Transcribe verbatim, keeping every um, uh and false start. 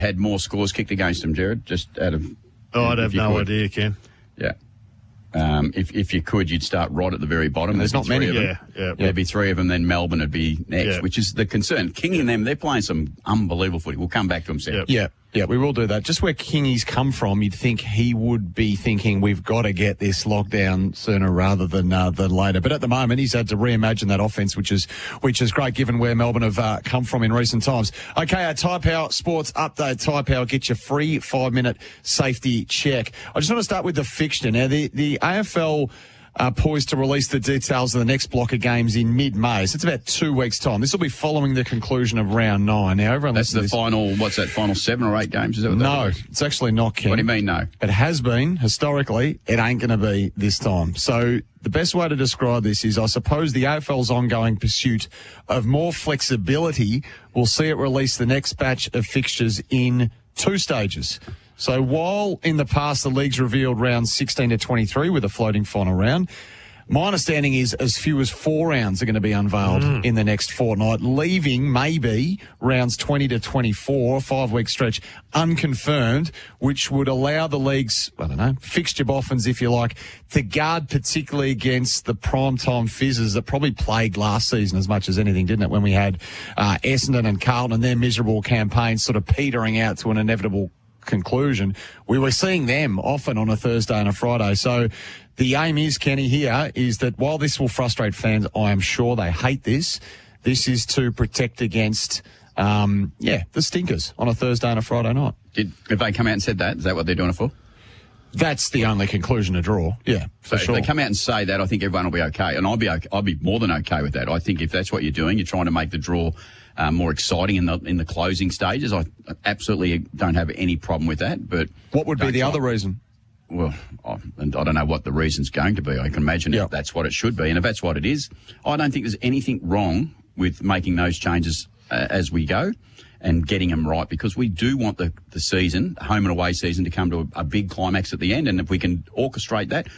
had more scores kicked against them, Jared? Just out of... Oh, I'd have no could. idea, Ken. Yeah. Um, if if you could, you'd start right at the very bottom. There's not many. Yeah, yeah. There'd be three of them, then Melbourne would be next, Yeah. which is the concern. King and them, they're playing some unbelievable footy. We'll come back to them, Sam. Yep. Yeah, yeah, we will do that. Just where Kingy's come from, you'd think he would be thinking we've got to get this lockdown sooner rather than uh, than later. But at the moment, he's had to reimagine that offense, which is which is great given where Melbourne have uh, come from in recent times. Okay, our Tyre Power Sports Update. Tyre Power get your free five-minute safety check. I just want to start with the fixture. Now, the, the A F L... Uh, poised to release the details of the next block of games in mid-May. So it's about two weeks' time. This will be following the conclusion of round nine. Now, everyone That's the listen to final, what's that, final seven or eight games? Is that what No, that is? it's actually not, Ken. What do you mean, no? It has been, historically. It ain't going to be this time. So the best way to describe this is, I suppose, the A F L's ongoing pursuit of more flexibility will see it release the next batch of fixtures in two stages. So while in the past the league's revealed rounds sixteen to twenty-three with a floating final round, my understanding is as few as four rounds are going to be unveiled mm. in the next fortnight, leaving maybe rounds twenty to twenty-four, a five-week stretch, unconfirmed, which would allow the league's, I don't know, fixture boffins, if you like, to guard particularly against the primetime fizzes that probably plagued last season as much as anything, didn't it, when we had uh, Essendon and Carlton and their miserable campaigns sort of petering out to an inevitable conclusion. We were seeing them often on a Thursday and a Friday. So the aim is, Kenny, here is that while this will frustrate fans, I am sure they hate this, this is to protect against, um, yeah, the stinkers on a Thursday and a Friday night. Did, have they come out and said that? Is that what they're doing it for? That's the only conclusion to draw. Yeah, for so sure. If they come out and say that, I think everyone will be okay. And I'll be okay, I'll be more than okay with that. I think if that's what you're doing, you're trying to make the draw um, more exciting in the in the closing stages. I absolutely don't have any problem with that. But what would be the other reason? Well, I, and I don't know what the reason's going to be. I can imagine yep. if that's what it should be. And if that's what it is, I don't think there's anything wrong with making those changes uh, as we go and getting them right, because we do want the, the season, home and away season, to come to a, a big climax at the end. And if we can orchestrate that,